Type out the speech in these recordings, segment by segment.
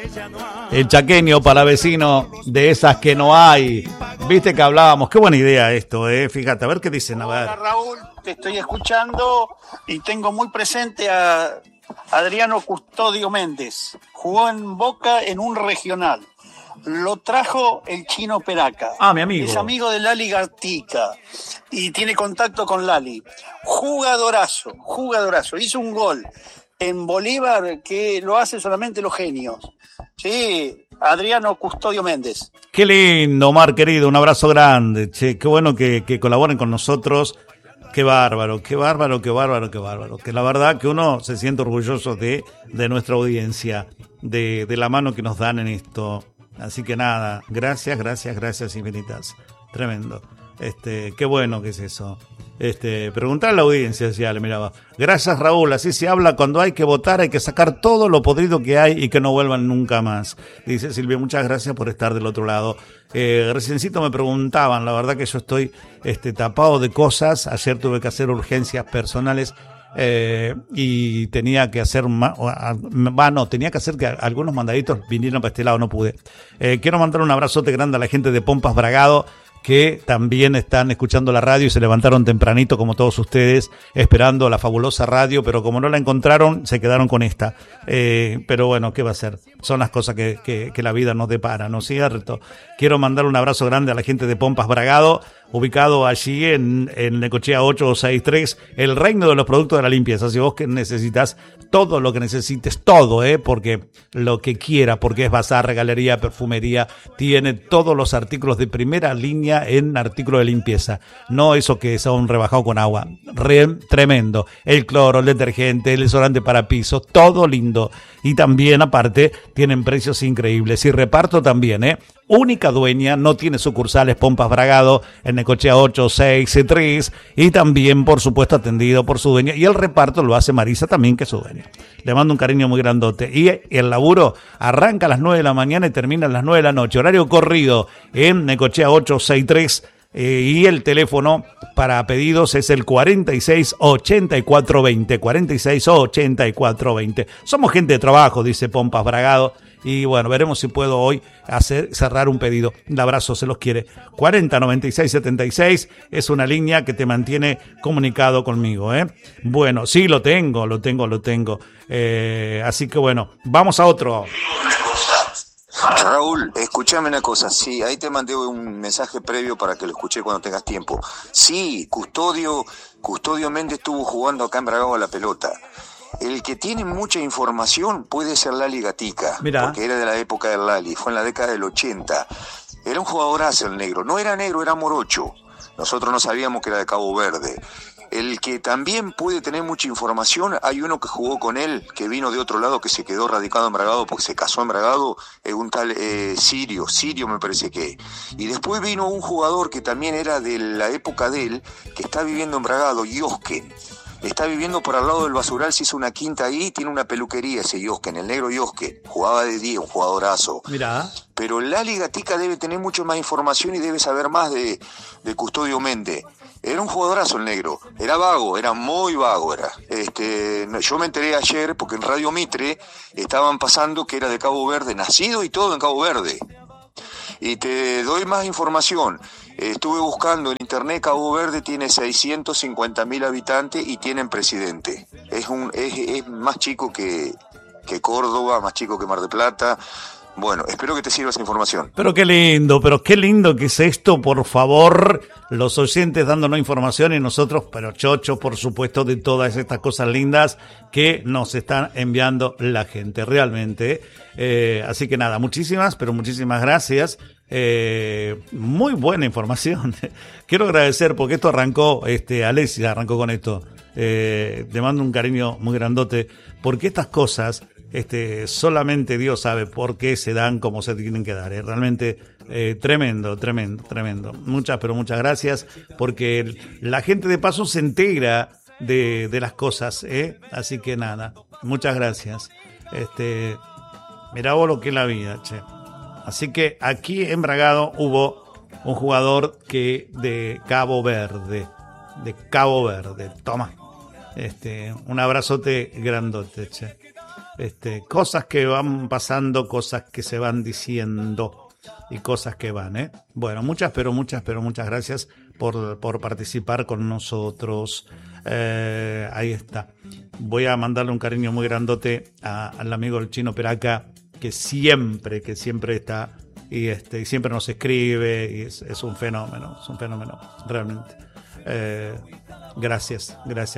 El chaqueño para vecino de esas que no hay. Viste que hablábamos, qué buena idea esto, fíjate, a ver qué dicen. A ver. Hola Raúl, te estoy escuchando y tengo muy presente a Adriano Custodio Méndez. Jugó en Boca en un regional. Lo trajo el Chino Peraca. Ah, mi amigo. Es amigo de Lali Gartica y tiene contacto con Lali. Jugadorazo. Hizo un gol en Bolívar que lo hacen solamente los genios. Sí, Adriano Custodio Méndez. Qué lindo, Omar querido, un abrazo grande. Che, qué bueno que colaboren con nosotros. Qué bárbaro. Que la verdad que uno se siente orgulloso de nuestra audiencia, de la mano que nos dan en esto. Así que nada, gracias infinitas. Tremendo. Qué bueno que es eso. Preguntar a la audiencia, decía, le miraba. Gracias, Raúl, así se habla cuando hay que votar, hay que sacar todo lo podrido que hay y que no vuelvan nunca más. Dice Silvia, muchas gracias por estar del otro lado. Reciencito me preguntaban, la verdad que yo estoy tapado de cosas. Ayer tuve que hacer urgencias personales y tenía que hacer tenía que hacer que algunos mandaditos vinieran para este lado, no pude. Quiero mandar un abrazote grande a la gente de Pompas Bragado, que también están escuchando la radio y se levantaron tempranito como todos ustedes, esperando la fabulosa radio, pero como no la encontraron, se quedaron con esta. Pero bueno, ¿qué va a ser? Son las cosas que la vida nos depara, ¿no es cierto? Quiero mandar un abrazo grande a la gente de Pompas Bragado, ubicado allí en Necochea 863, el reino de los productos de la limpieza. Si vos que necesitas todo lo que necesites, todo, porque lo que quiera, porque es bazar, regalería, perfumería, tiene todos los artículos de primera línea en artículos de limpieza. No eso que son rebajados con agua. Tremendo. El cloro, el detergente, el desodorante para pisos, todo lindo. Y también, aparte, tienen precios increíbles. Y reparto también, Única dueña, no tiene sucursales Pompas Bragado en Necochea 863 y también, por supuesto, atendido por su dueña. Y el reparto lo hace Marisa también, que es su dueña. Le mando un cariño muy grandote. Y el laburo arranca a las 9 de la mañana y termina a las 9 de la noche. Horario corrido en Necochea 863. Y el teléfono para pedidos es el 468420, 468420. Somos gente de trabajo, dice Pompas Bragado. Y bueno, veremos si puedo hoy cerrar un pedido. Un abrazo, se los quiere. 409676 es una línea que te mantiene comunicado conmigo, Bueno, sí, lo tengo. Así que bueno, vamos a otro. Raúl, escúchame una cosa, sí, ahí te mandé un mensaje previo para que lo escuché cuando tengas tiempo. Sí, Custodio Méndez estuvo jugando acá en Bragado a la pelota. El que tiene mucha información puede ser Lali Gatica, porque era de la época del Lali, fue en la década del 80. Era un jugadorazo el negro, no era negro, era morocho. Nosotros no sabíamos que era de Cabo Verde. El que también puede tener mucha información, hay uno que jugó con él, que vino de otro lado, que se quedó radicado en Bragado porque se casó en Bragado, un tal Sirio me parece que. Y después vino un jugador que también era de la época de él, que está viviendo en Bragado, Yosken. Está viviendo por al lado del basural, se hizo una quinta ahí, tiene una peluquería ese Yosken, el negro Yosken. Jugaba de día, un jugadorazo. Mirá. Pero Lali Gatica debe tener mucho más información y debe saber más de Custodio Méndez. Era un jugadorazo el negro, era vago, era muy vago era. Yo me enteré ayer porque en Radio Mitre estaban pasando que era de Cabo Verde, nacido y todo en Cabo Verde. Y te doy más información. Estuve buscando en internet, Cabo Verde tiene 650.000 habitantes y tienen presidente. Es más chico que Córdoba, más chico que Mar del Plata. Bueno, espero que te sirva esa información. Pero qué lindo que es esto, por favor, los oyentes dándonos información y nosotros, pero chochos, por supuesto, de todas estas cosas lindas que nos están enviando la gente, realmente. Así que nada, muchísimas gracias. Muy buena información. Quiero agradecer porque esto arrancó, Alessia arrancó con esto. Te mando un cariño muy grandote, porque estas cosas... solamente Dios sabe por qué se dan como se tienen que dar, realmente tremendo. Muchas gracias, porque la gente de paso se entera de las cosas, así que nada, muchas gracias. Mirá vos lo que es la vida, che. Así que aquí en Bragado hubo un jugador de Cabo Verde, toma, un abrazote grandote, che. Cosas que van pasando, cosas que se van diciendo y cosas que van, Bueno, muchas gracias por participar con nosotros. Ahí está. Voy a mandarle un cariño muy grandote al amigo el Chino Peraca, que siempre está y siempre nos escribe, y es un fenómeno, realmente. Gracias.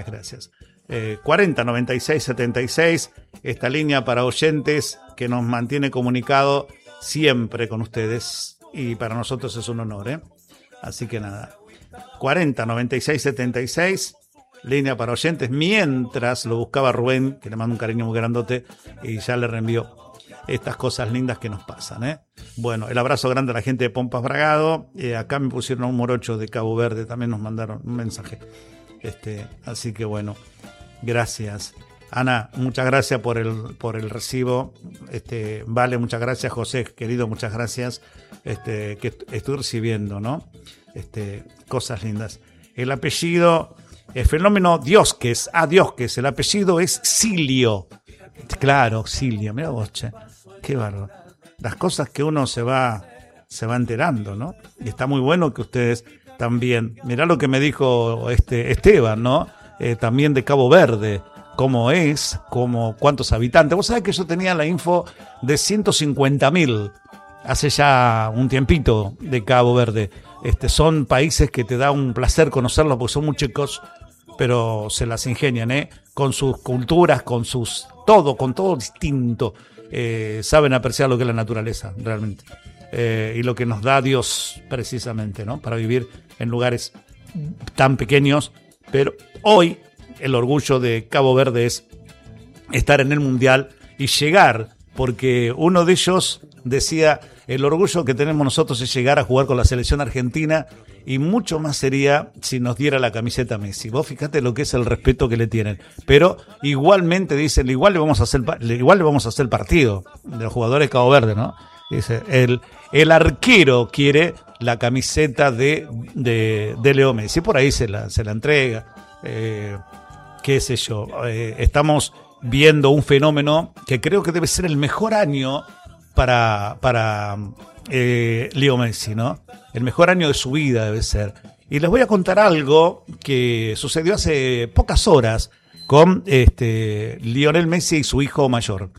40 96 76, esta línea para oyentes que nos mantiene comunicado siempre con ustedes, y para nosotros es un honor, Así que nada, 40 96 76, línea para oyentes, mientras lo buscaba Rubén, que le mando un cariño muy grandote, y ya le reenvió estas cosas lindas que nos pasan, Bueno, el abrazo grande a la gente de Pompas Bragado. Acá me pusieron un morocho de Cabo Verde, también nos mandaron un mensaje. Así que bueno, gracias. Ana, muchas gracias por el recibo. Vale, muchas gracias. José, querido, muchas gracias. Que estoy recibiendo, ¿no? Cosas lindas. El apellido, el fenómeno Diosques. Diosques, el apellido es Silio. Claro, Silio, mira vos, che. Qué bárbaro. Las cosas que uno se va enterando, ¿no? Y está muy bueno que ustedes también. Mirá lo que me dijo Esteban, ¿no? También de Cabo Verde. Cómo es, cuántos habitantes. Vos sabés que yo tenía la info de 150.000 hace ya un tiempito de Cabo Verde. Son países que te da un placer conocerlos porque son muy chicos, pero se las ingenian, con sus culturas, con todo distinto. Saben apreciar lo que es la naturaleza, realmente. Y lo que nos da Dios, precisamente, ¿no? Para vivir en lugares tan pequeños. Pero hoy el orgullo de Cabo Verde es estar en el Mundial y llegar, porque uno de ellos decía, el orgullo que tenemos nosotros es llegar a jugar con la selección argentina, y mucho más sería si nos diera la camiseta Messi. Vos fíjate lo que es el respeto que le tienen. Pero igualmente dicen, igual le vamos a hacer partido de los jugadores de Cabo Verde, ¿no? Dice, el arquero quiere la camiseta de Leo Messi, por ahí se la entrega. Qué sé yo, estamos viendo un fenómeno que creo que debe ser el mejor año para Leo Messi, ¿no? El mejor año de su vida debe ser. Y les voy a contar algo que sucedió hace pocas horas con Lionel Messi y su hijo mayor.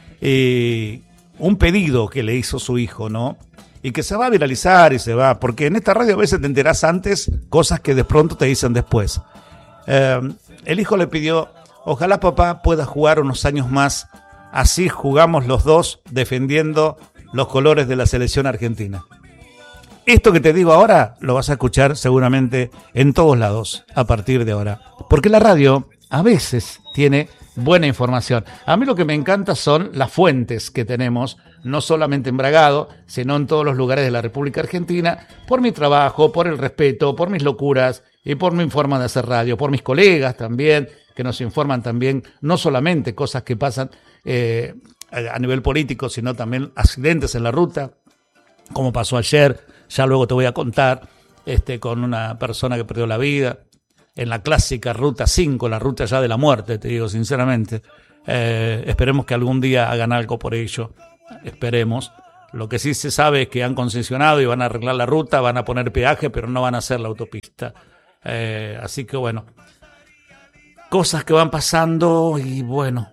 Un pedido que le hizo su hijo, ¿no? Y que se va a viralizar porque en esta radio a veces te enterás antes cosas que de pronto te dicen después. El hijo le pidió, ojalá papá pueda jugar unos años más, así jugamos los dos defendiendo los colores de la selección argentina. Esto que te digo ahora lo vas a escuchar seguramente en todos lados a partir de ahora, porque la radio a veces tiene buena información. A mí lo que me encanta son las fuentes que tenemos, no solamente en Bragado, sino en todos los lugares de la República Argentina, por mi trabajo, por el respeto, por mis locuras y por mi forma de hacer radio, por mis colegas también, que nos informan también, no solamente cosas que pasan a nivel político, sino también accidentes en la ruta, como pasó ayer, ya luego te voy a contar, con una persona que perdió la vida, en la clásica Ruta 5, la ruta ya de la muerte, te digo sinceramente. Esperemos que algún día hagan algo por ello, esperemos. Lo que sí se sabe es que han concesionado y van a arreglar la ruta, van a poner peaje, pero no van a hacer la autopista. Así que bueno, cosas que van pasando y bueno,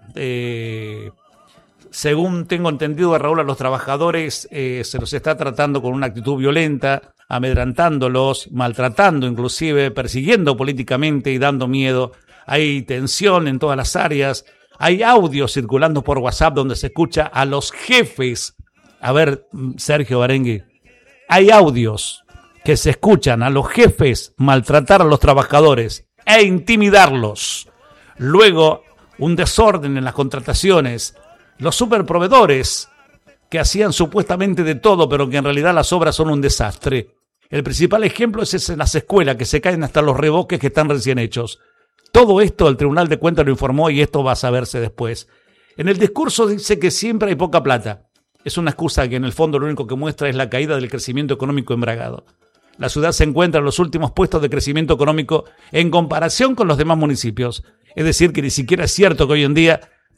según tengo entendido, Raúl, a los trabajadores se los está tratando con una actitud violenta, amedrantándolos, maltratando inclusive, persiguiendo políticamente y dando miedo. Hay tensión en todas las áreas, hay audios circulando por WhatsApp donde se escucha a los jefes. A ver, Sergio Barengui, hay audios que se escuchan a los jefes maltratar a los trabajadores e intimidarlos. Luego, un desorden en las contrataciones, los superproveedores que hacían supuestamente de todo, pero que en realidad las obras son un desastre. El principal ejemplo es en las escuelas, que se caen hasta los reboques que están recién hechos. Todo esto el Tribunal de Cuentas lo informó y esto va a saberse después. En el discurso dice que siempre hay poca plata. Es una excusa que en el fondo lo único que muestra es la caída del crecimiento económico en Bragado. La ciudad se encuentra en los últimos puestos de crecimiento económico en comparación con los demás municipios. Es decir, que ni siquiera es cierto que hoy en día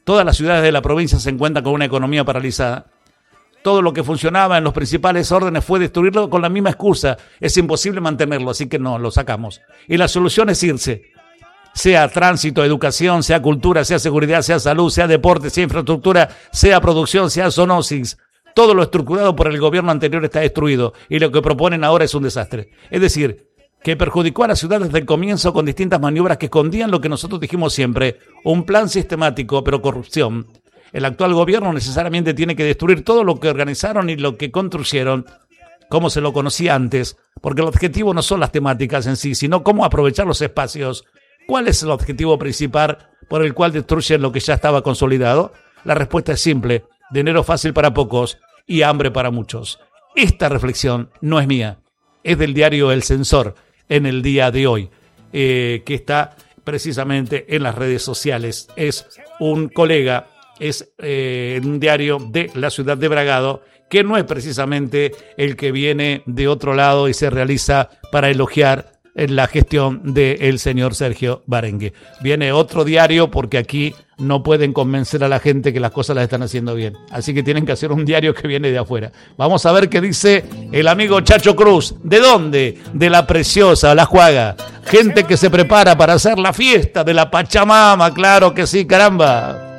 Todas las ciudades de la provincia se encuentran con una economía paralizada. Todo lo que funcionaba en los principales órdenes fue destruirlo con la misma excusa. Es imposible mantenerlo, así que no, lo sacamos. Y la solución es irse. Sea tránsito, educación, sea cultura, sea seguridad, sea salud, sea deporte, sea infraestructura, sea producción, sea zoonosis. Todo lo estructurado por el gobierno anterior está destruido y lo que proponen ahora es un desastre. Es decir, que perjudicó a la ciudad desde el comienzo con distintas maniobras que escondían lo que nosotros dijimos siempre, un plan sistemático, pero corrupción. El actual gobierno necesariamente tiene que destruir todo lo que organizaron y lo que construyeron, como se lo conocía antes, porque el objetivo no son las temáticas en sí, sino cómo aprovechar los espacios. ¿Cuál es el objetivo principal por el cual destruyen lo que ya estaba consolidado? La respuesta es simple: dinero fácil para pocos y hambre para muchos. Esta reflexión no es mía, es del diario El Censor en el día de hoy, que está precisamente en las redes sociales. Es un colega, es un diario de la ciudad de Bragado, que no es precisamente el que viene de otro lado y se realiza para elogiar la gestión del señor Sergio Barengue. Viene otro diario porque aquí no pueden convencer a la gente que las cosas las están haciendo bien. Así que tienen que hacer un diario que viene de afuera. Vamos a ver qué dice el amigo Chacho Cruz. ¿De dónde? De la Preciosa, La Juaga. Gente que se prepara para hacer la fiesta de la Pachamama. Claro que sí, caramba.